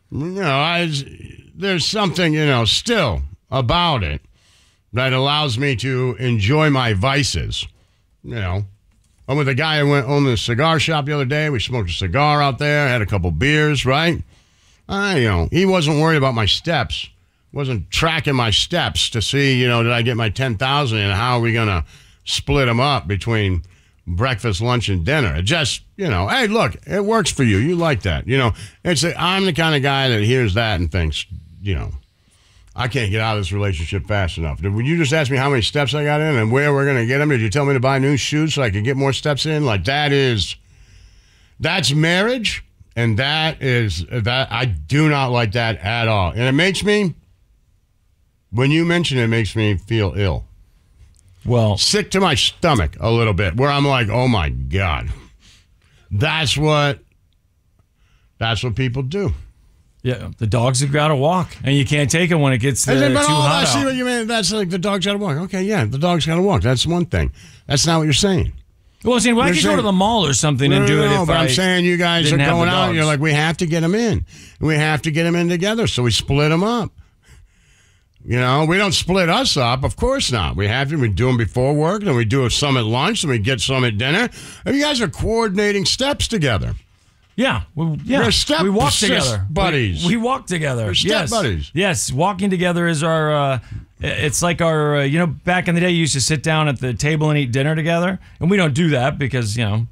There's something, still about it that allows me to enjoy my vices. I'm with a guy who owned a cigar shop the other day. We smoked a cigar out there, had a couple beers, right? He wasn't worried about my steps. Wasn't tracking my steps to see, did I get my 10,000 and how are we going to split them up between breakfast, lunch, and dinner. It just, hey, look, it works for you. You like that. I'm the kind of guy that hears that and thinks, I can't get out of this relationship fast enough. Would you just ask me how many steps I got in and where we're going to get them? Did you tell me to buy new shoes so I could get more steps in? Like, that's marriage, and I do not like that at all. And it makes me, when you mention it, it makes me feel ill. Well, sick to my stomach a little bit, where I'm like, oh my God. That's what people do. Yeah, the dogs have got to walk, and you can't take it when it gets too hot I see out. what you mean. That's like the dog's got to walk. Okay, yeah, the dog's got to walk. That's one thing. That's not what you're saying. Well, I could go to the mall or something and do it. No, but I'm saying you guys are going out. And you're like, we have to get them in. We have to get them in together, so we split them up. We don't split us up. Of course not. We have to. We do them before work, then we do some at lunch, then we get some at dinner. And you guys are coordinating steps together. Yeah, we walk together, buddies. We walk together. We're step buddies. Yes, walking together is our. It's like our. Back in the day, you used to sit down at the table and eat dinner together, and we don't do that because we don't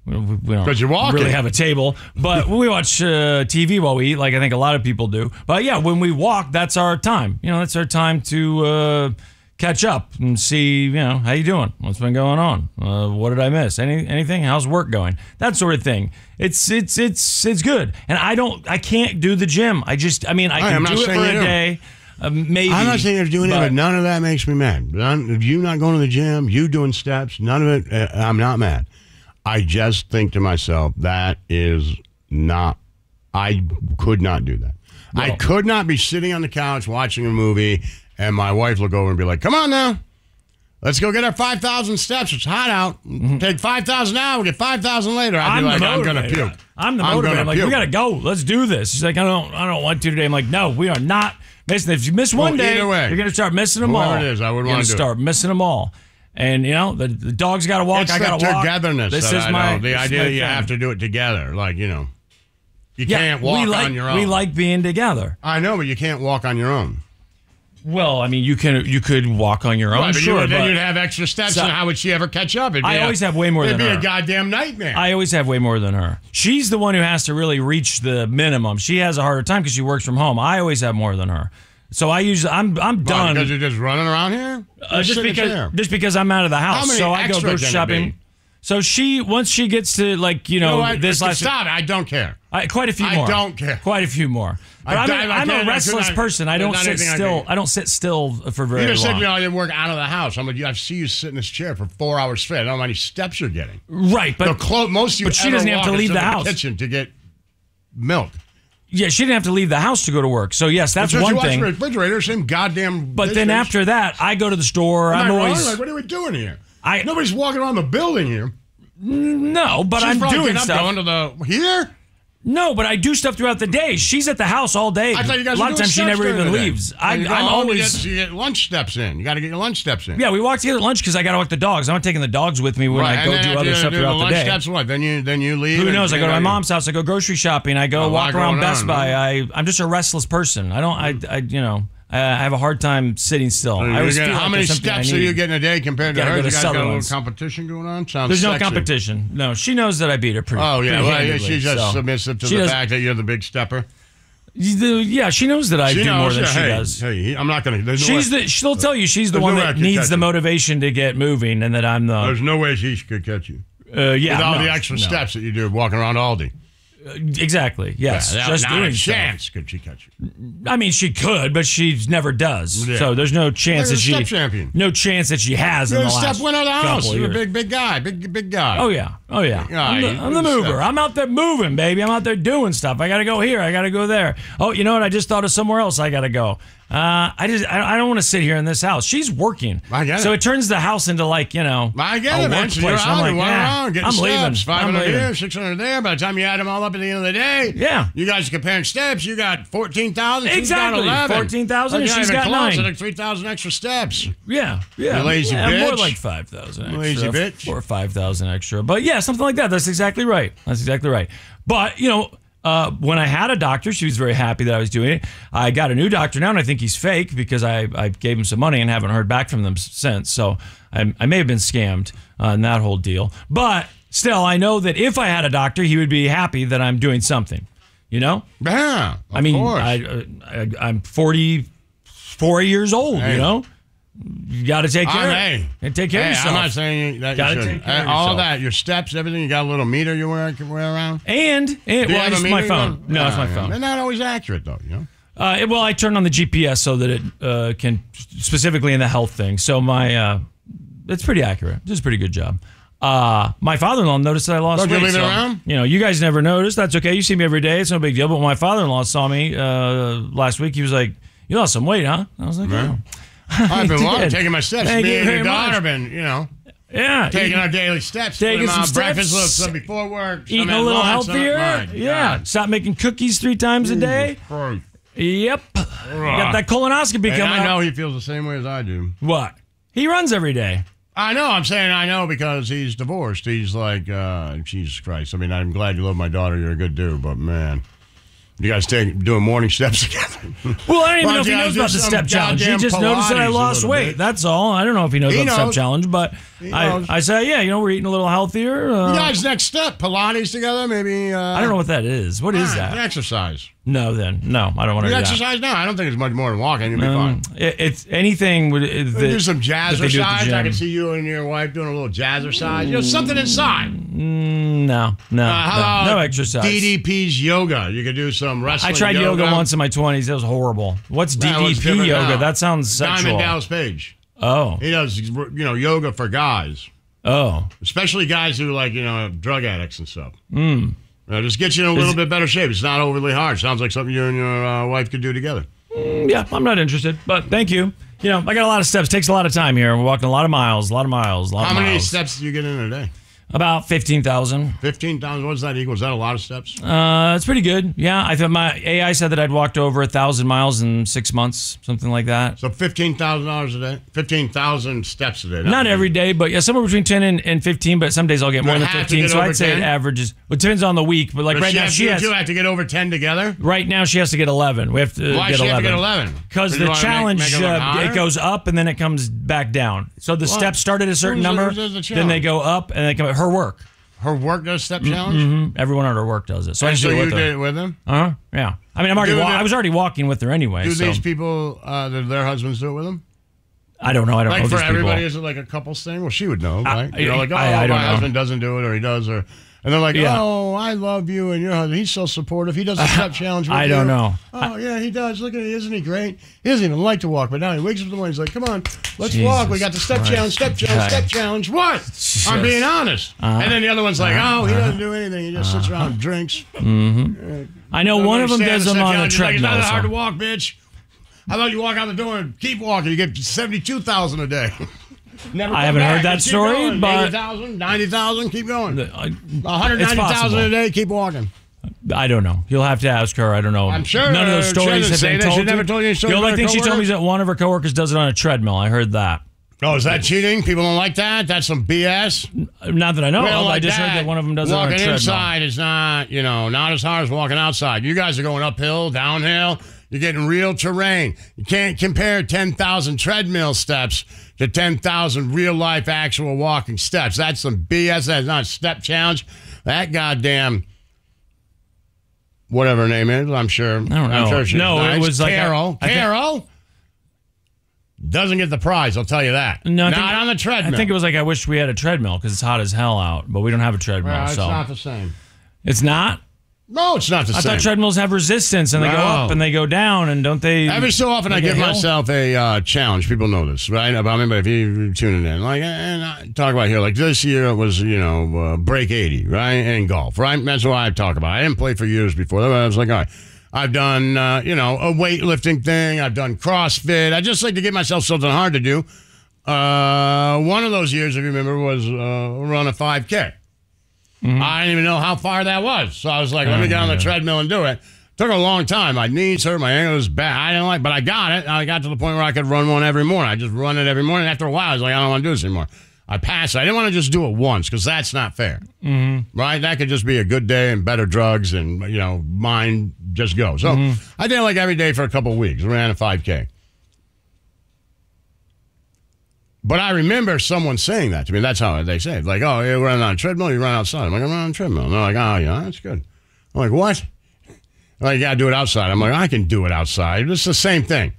really have a table. But we watch TV while we eat, like I think a lot of people do. But yeah, when we walk, that's our time. That's our time to catch up and see, how you doing? What's been going on? What did I miss? Anything? How's work going? That sort of thing. It's good. And I can't do the gym. I can do it for a day. Maybe. I'm not saying you have to do anything, but none of that makes me mad. You not going to the gym, you doing steps, none of it, I'm not mad. I just think to myself, I could not do that. Well, I could not be sitting on the couch watching a movie and my wife look over and be like, come on now. Let's go get our 5,000 steps. It's hot out. Take 5,000 now. We'll get 5,000 later. I'd be like, I'm going to puke. I'm the motivator. I'm like, we got to go. Let's do this. She's like, I don't want to today. I'm like, no, we are not missing. If you miss one day, you're going to start missing them all. Whoever it is, I would want to start missing them all. And, the dog's got to walk. I got to walk. Togetherness. The idea that you have to do it together. Like, you can't walk on your own. We like being together. I know, but you can't walk on your own. Well, you could walk on your own, right, but then you'd have extra steps, and how would she ever catch up? I always have way more than her. It'd be a goddamn nightmare. I always have way more than her. She's the one who has to really reach the minimum. She has a harder time because she works from home. I always have more than her. So I'm done. Because you're just running around here? Just because I'm out of the house. So I go shopping. So once she gets to this last. Stop! I don't care. Quite a few more. I don't care. Quite a few more. But I'm a restless person. I don't sit still. I don't sit still for very long. You just said I didn't work out of the house. I see you sit in this chair for 4 hours straight. I don't know how many steps you're getting. Right, but most of you. But she doesn't have to leave the house. Kitchen to get milk. Yeah, she didn't have to leave the house to go to work. So yes, that's one thing. The refrigerator, same goddamn. But then after that, I go to the store. I'm always like, what are we doing here? Nobody's walking around the building here. No, but I'm doing stuff. Going to here. No, but I do stuff throughout the day. She's at the house all day. I thought you guys a lot of times she never even leaves. I'm always. You get lunch steps in. You got to get your lunch steps in. Yeah, we walk together at lunch because I got to walk the dogs. I'm not taking the dogs with me when I go do other stuff throughout the day. Steps what? Then you leave. Who knows? I go to my mom's house. I go grocery shopping. I go walk around Best Buy. I'm just a restless person. I have a hard time sitting still. How many steps are you getting a day compared to her? You guys got a little competition going on? There's no competition. No, she knows that I beat her pretty. Oh yeah, she's just submissive to the fact that you're the big stepper. Yeah, she knows that I do more than she does. Hey, I'm not going to. She'll tell you she's the one that needs the motivation to get moving, and that I'm the. There's no way she could catch you. Yeah, with all the extra steps that you do walking around Aldi. Exactly. Yes. Just doing a chance. Could she catch you? I mean, she could, but she never does. Yeah. So there's no chance that she. Step champion. No chance that she has in the last. Step winner of the house. You're a big guy. Big guy. Oh yeah. I'm the mover. I'm out there moving, baby. I'm out there doing stuff. I got to go here. I got to go there. Oh, you know what? I just thought of somewhere else. I got to go. I don't want to sit here in this house. She's working. I get it. So it turns the house into I get it, man. So you're out, I'm leaving. 500 here, 600 there. By the time you add them all up, at the end of the day. Yeah. You guys are comparing steps. You got 14,000. Exactly. 14,000 and she's got 9. So like 3,000 extra steps. Yeah. You lazy bitch. More like 5,000 extra. Lazy bitch. Or 5,000 extra. But yeah, something like that. That's exactly right. But, when I had a doctor, she was very happy that I was doing it. I got a new doctor now, and I think he's fake because I gave him some money and haven't heard back from them since. So I may have been scammed in that whole deal. But still, I know that if I had a doctor, he would be happy that I'm doing something. Yeah, I mean, course. I'm 44 years old, You got to take care of yourself. I'm not saying that you shouldn't. All that, your steps, everything, you got a little meter you wear around? And it's my phone. No, it's my phone. They're not always accurate, though, Well, I turn on the GPS so that it can, specifically in the health thing. So it's pretty accurate. It's a pretty good job. My father-in-law noticed that I lost weight. Did you leave it around? You guys never noticed. That's okay. You see me every day. It's no big deal. But when my father-in-law saw me last week, he was like, "You lost some weight, huh?" I was like, "Yeah." I've been taking my steps. Thank Me you and very your daughter much. been, Yeah, taking our daily steps. Taking some breakfast, steps. some before work. Eating a little healthier. Yeah. Stop making cookies 3 times a day. Christ. Yep. Got that colonoscopy coming I know up. he feels the same way as I do. What? He runs every day. I know. I'm saying I know because he's divorced. He's like, Jesus Christ. I mean, I'm glad you love my daughter. You're a good dude, but man. You guys doing morning steps together? Well, I don't even know if he knows about the step challenge. He just noticed that I lost weight. That's all. I don't know if he knows about the step challenge, but I say, we're eating a little healthier. You guys, next step, Pilates together, maybe. I don't know what that is. What is that? Exercise. No, I don't want to do that. Exercise now. I don't think it's much more than walking. You'll be fine. It's anything. Do some jazzercise. I can see you and your wife doing a little jazzercise. Something inside. No exercise. DDP's yoga. You could do some wrestling. I tried yoga once in my 20s. It was horrible. What's DDP yoga? Now. That sounds sexual. Diamond Dallas Page. Oh. He does, yoga for guys. Oh. Especially guys who drug addicts and stuff. Just get you in a little bit better shape. It's not overly hard. Sounds like something you and your wife could do together. Yeah, I'm not interested, but thank you. I got a lot of steps. It takes a lot of time here. We're walking a lot of miles. How many steps do you get in a day? About 15,000. 15,000. What does that equal? Is that a lot of steps? It's pretty good. Yeah, I thought my AI said that I'd walked over 1,000 miles in 6 months, something like that. So $15,000 a day, 15,000 steps a day. Not every day, but somewhere between 10 and 15. But some days I'll get more than 15. So I'd say it averages. It depends on the week, but right now she has. You have to get over 10 together. Right now she has to get 11. We have to. Why get 11. Have to get 11? Because the challenge it goes up and then it comes back down. So the steps start at a certain number, then they go up and they come. Her work. Her work does step challenge? Mm-hmm. Everyone at her work does it. So I just do it with her. Did it with them? Uh-huh. Yeah. I mean, I was already walking with her anyway. Do these people, their husbands do it with them? I don't know. I don't know. Like for everybody, is it like a couples thing? Well, she would know, right? My husband doesn't do it, or he does, and they're like, oh, I love you and your husband. He's so supportive. He does the step challenge with you. I don't know. Oh, yeah, he does. Look at him. Isn't he great? He doesn't even like to walk, but now he wakes up in the morning. He's like, come on, let's walk. We got the step challenge, step challenge. What? Jesus. I'm being honest. And then the other one's like, oh, he doesn't do anything. He just sits around and drinks. Mm-hmm. I know one of them does them on a treadmill. It's not that hard to walk, bitch. How about you walk out the door and keep walking? You get 72,000 a day. I haven't heard that story, but 80,000, 90,000, keep going. 190,000 a day, keep walking. I don't know. You'll have to ask her. I don't know. I'm sure none of those stories have been told. She never told you a story. The only thing she told me is that one of her coworkers does it on a treadmill. I heard that. Oh, is that cheating? People don't like that? That's some BS? Not that I know of. I just heard that one of them does it on a treadmill. Walking inside is not, not as hard as walking outside. You guys are going uphill, downhill. You're getting real terrain. You can't compare 10,000 treadmill steps to 10,000 real-life actual walking steps. That's some BS. That's not a step challenge. That goddamn, whatever her name is, I'm sure. I don't know. I'm sure she's nice. It was like Carol. Carol doesn't get the prize, I'll tell you that. No, not on the treadmill. I think it was like, I wish we had a treadmill because it's hot as hell out, but we don't have a treadmill. Well, it's not the same. It's not? No, it's not the same. I thought treadmills have resistance, and they go up and they go down, and don't they? Every so often I give myself a challenge. People know this, right? About me, but if you're tuning in, and I talk about here, like this year was, break 80, right? In golf, right? That's what I talk about. I didn't play for years before that, but I was like, all right. I've done, a weightlifting thing. I've done CrossFit. I just like to give myself something hard to do. One of those years, if you remember, was run a 5K. I didn't even know how far that was. So I was like, let me get on the treadmill and do it. Took a long time. My knees hurt. My ankle was bad. I didn't like, but I got it. I got to the point where I could run one every morning. I just run it every morning. After a while, I was like, I don't want to do this anymore. I passed. I didn't want to just do it once because that's not fair. Right? That could just be a good day and better drugs and, mind just go. So I did it like every day for a couple of weeks. Ran a 5K. But I remember someone saying that to me. That's how they say it. Like, oh, you're running on a treadmill, you run outside. I'm like, I'm running on a treadmill. And they're like, oh, yeah, that's good. I'm like, what? Like, you got to do it outside. I'm like, I can do it outside. It's the same thing.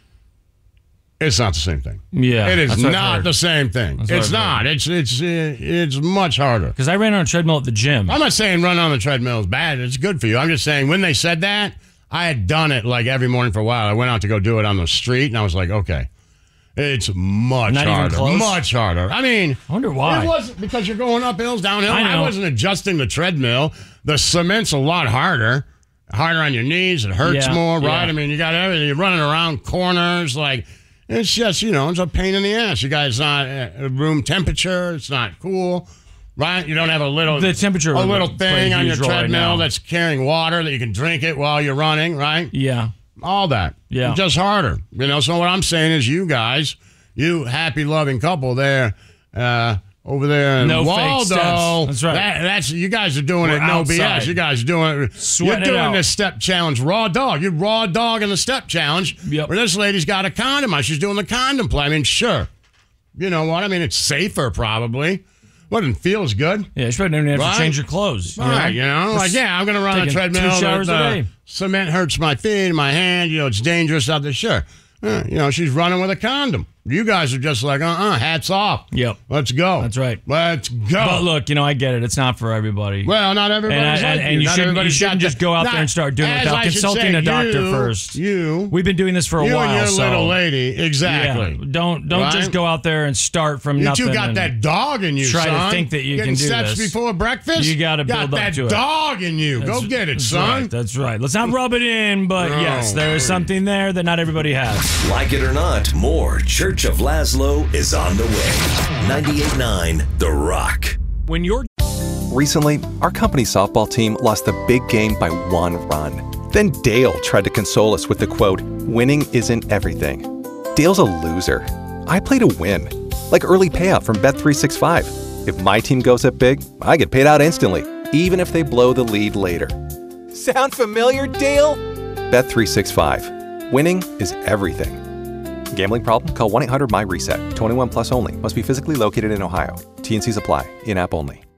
It's not the same thing. Yeah. It is not the same thing. It's not. It's much harder. Because I ran on a treadmill at the gym. I'm not saying running on the treadmill is bad. It's good for you. I'm just saying when they said that, I had done it like every morning for a while. I went out to go do it on the street, and I was like, okay. It's much harder. Much harder. I mean, I wonder why. It wasn't because you're going up hills, downhill. I wasn't adjusting the treadmill. The cement's a lot harder. Harder on your knees. It hurts more, right? I mean, you got everything. You're running around corners. Like, it's just, it's a pain in the ass. You guys not room temperature. It's not cool, right? You don't have a little thing on your treadmill that's carrying water that you can drink it while you're running, right? Yeah. All that. Yeah. It's just harder. So what I'm saying is you guys, you happy, loving couple there, over there in Waldo. That's right. That's you guys are doing it outside. No BS. You guys are doing it. You're doing the step challenge raw dog. You're raw dog in the step challenge. Yep. Where this lady's got a condom on. She's doing the condom play. I mean, sure. You know what? I mean, it's safer probably. What, it feels good? Yeah, you shouldn't even have to change your clothes. Right, like, I'm going to run a treadmill. 2 showers a day. Cement hurts my feet, my hand, it's dangerous out there. Sure. She's running with a condom. You guys are just like, hats off. Yep. Let's go. That's right. Let's go. But look, I get it. It's not for everybody. Well, not everybody's like and you shouldn't just go out there and start doing it without consulting a doctor first. We've been doing this for a while. You and your little lady. Exactly. Yeah, don't just go out there and start from nothing. You got that dog in you, try son. to think that you can do steps this. Before breakfast? You got to build up to it. Got that dog in you. Go get it, son. That's right. Let's not rub it in, but yes, there is something there that not everybody has. Like it or not, more Church of Laszlo is on the way. 98.9 The Rock. When you're Recently, our company softball team lost the big game by 1 run. Then Dale tried to console us with the quote, "Winning isn't everything." Dale's a loser. I play to win. Like early payout from Bet365. If my team goes up big, I get paid out instantly, even if they blow the lead later. Sound familiar, Dale? Bet365. Winning is everything. Gambling problem? Call 1-800-MY-RESET. 21 plus only. Must be physically located in Ohio. T&Cs apply. In-app only.